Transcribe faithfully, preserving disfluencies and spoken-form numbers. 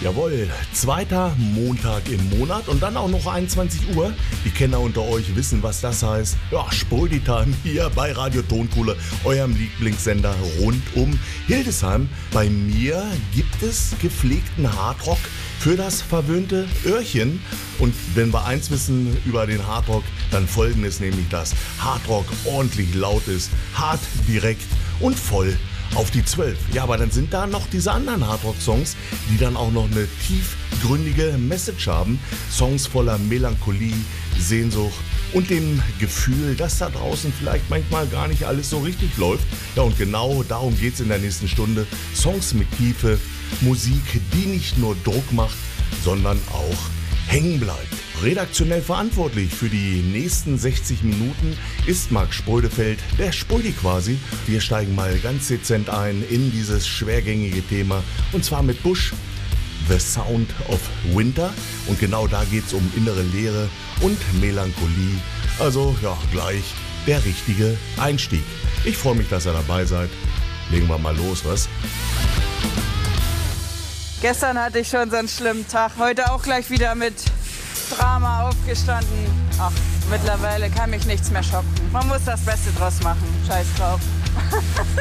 Jawohl, zweiter Montag im Monat und dann auch noch einundzwanzig Uhr. Die Kenner unter euch wissen, was das heißt. Ja, Spoilty-Time hier bei Radio Tonkohle, eurem Lieblingssender rund um Hildesheim. Bei mir gibt es gepflegten Hardrock für das verwöhnte Öhrchen. Und wenn wir eins wissen über den Hardrock, dann folgendes, nämlich dass Hardrock ordentlich laut ist, hart, direkt und voll auf die zwölf. Ja, aber dann sind da noch diese anderen Hardrock-Songs, die dann auch noch eine tiefgründige Message haben. Songs voller Melancholie, Sehnsucht und dem Gefühl, dass da draußen vielleicht manchmal gar nicht alles so richtig läuft. Ja, und genau darum geht's in der nächsten Stunde. Songs mit Tiefe, Musik, die nicht nur Druck macht, sondern auch hängen bleibt. Redaktionell verantwortlich für die nächsten sechzig Minuten ist Marc Spoidefeld, der Spoidi quasi. Wir steigen mal ganz dezent ein in dieses schwergängige Thema und zwar mit Bush, The Sound of Winter. Und genau da geht es um innere Leere und Melancholie. Also ja, gleich der richtige Einstieg. Ich freue mich, dass ihr dabei seid. Legen wir mal los, was? Gestern hatte ich schon so einen schlimmen Tag, heute auch gleich wieder mit Drama aufgestanden. Ach, mittlerweile kann mich nichts mehr schocken. Man muss das Beste draus machen. Scheiß drauf.